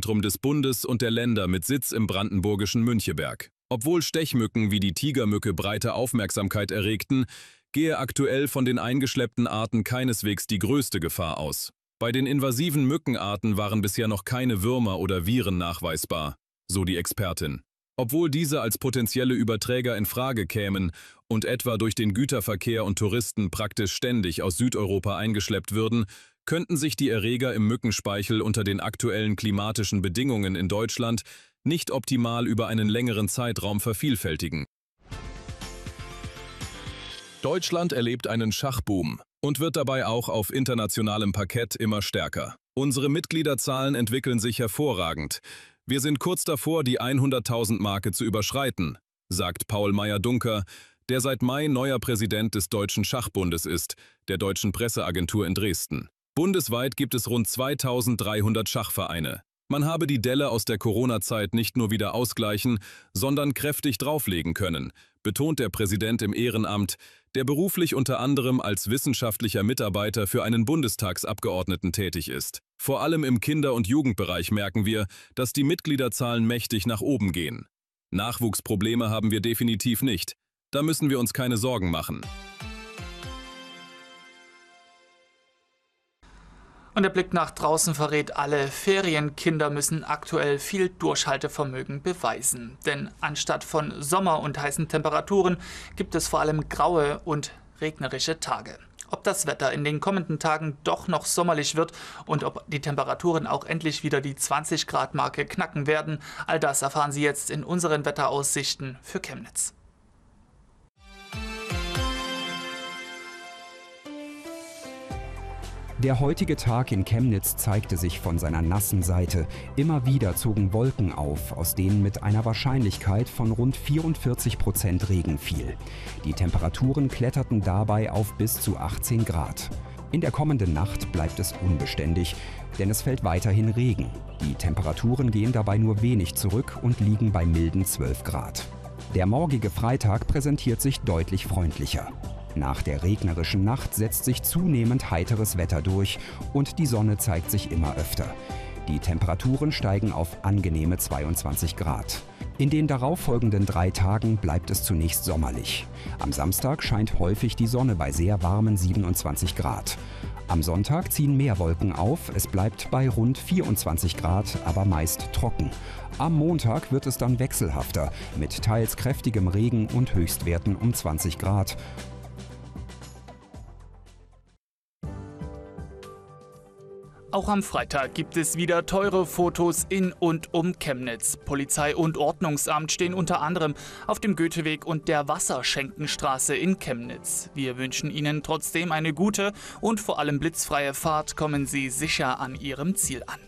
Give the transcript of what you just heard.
Epizentrum des Bundes und der Länder mit Sitz im brandenburgischen Müncheberg. Obwohl Stechmücken wie die Tigermücke breite Aufmerksamkeit erregten, gehe aktuell von den eingeschleppten Arten keineswegs die größte Gefahr aus. Bei den invasiven Mückenarten waren bisher noch keine Würmer oder Viren nachweisbar, so die Expertin. Obwohl diese als potenzielle Überträger in Frage kämen und etwa durch den Güterverkehr und Touristen praktisch ständig aus Südeuropa eingeschleppt würden, könnten sich die Erreger im Mückenspeichel unter den aktuellen klimatischen Bedingungen in Deutschland nicht optimal über einen längeren Zeitraum vervielfältigen. Deutschland erlebt einen Schachboom und wird dabei auch auf internationalem Parkett immer stärker. Unsere Mitgliederzahlen entwickeln sich hervorragend. Wir sind kurz davor, die 100.000-Marke zu überschreiten, sagt Paul Meyer-Dunker, der seit Mai neuer Präsident des Deutschen Schachbundes ist, der Deutschen Presseagentur in Dresden. Bundesweit gibt es rund 2.300 Schachvereine. Man habe die Delle aus der Corona-Zeit nicht nur wieder ausgleichen, sondern kräftig drauflegen können, betont der Präsident im Ehrenamt, der beruflich unter anderem als wissenschaftlicher Mitarbeiter für einen Bundestagsabgeordneten tätig ist. Vor allem im Kinder- und Jugendbereich merken wir, dass die Mitgliederzahlen mächtig nach oben gehen. Nachwuchsprobleme haben wir definitiv nicht. Da müssen wir uns keine Sorgen machen. Und der Blick nach draußen verrät, alle Ferienkinder müssen aktuell viel Durchhaltevermögen beweisen. Denn anstatt von Sommer und heißen Temperaturen gibt es vor allem graue und regnerische Tage. Ob das Wetter in den kommenden Tagen doch noch sommerlich wird und ob die Temperaturen auch endlich wieder die 20-Grad-Marke knacken werden, all das erfahren Sie jetzt in unseren Wetteraussichten für Chemnitz. Der heutige Tag in Chemnitz zeigte sich von seiner nassen Seite. Immer wieder zogen Wolken auf, aus denen mit einer Wahrscheinlichkeit von rund 44% Regen fiel. Die Temperaturen kletterten dabei auf bis zu 18 Grad. In der kommenden Nacht bleibt es unbeständig, denn es fällt weiterhin Regen. Die Temperaturen gehen dabei nur wenig zurück und liegen bei milden 12 Grad. Der morgige Freitag präsentiert sich deutlich freundlicher. Nach der regnerischen Nacht setzt sich zunehmend heiteres Wetter durch und die Sonne zeigt sich immer öfter. Die Temperaturen steigen auf angenehme 22 Grad. In den darauffolgenden 3 Tagen bleibt es zunächst sommerlich. Am Samstag scheint häufig die Sonne bei sehr warmen 27 Grad. Am Sonntag ziehen mehr Wolken auf, es bleibt bei rund 24 Grad, aber meist trocken. Am Montag wird es dann wechselhafter, mit teils kräftigem Regen und Höchstwerten um 20 Grad. Auch am Freitag gibt es wieder teure Fotos in und um Chemnitz. Polizei und Ordnungsamt stehen unter anderem auf dem Goetheweg und der Wasserschenkenstraße in Chemnitz. Wir wünschen Ihnen trotzdem eine gute und vor allem blitzfreie Fahrt. Kommen Sie sicher an Ihrem Ziel an.